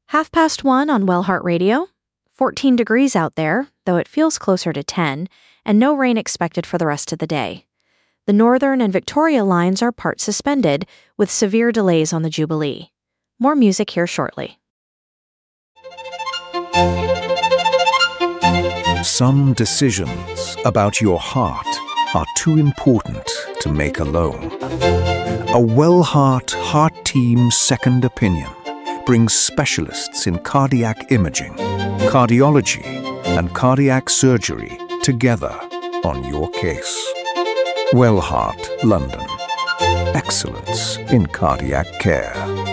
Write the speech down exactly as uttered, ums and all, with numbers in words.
Half past one on Wellheart Radio. fourteen degrees out there, though it feels closer to ten, and no rain expected for the rest of the day. The Northern and Victoria lines are part suspended, with severe delays on the Jubilee. More music here shortly. Some decisions about your heart are too important to make alone. A Wellheart Heart Team Second Opinion brings specialists in cardiac imaging, cardiology, and cardiac surgery together on your case. Wellheart, London. Excellence in cardiac care.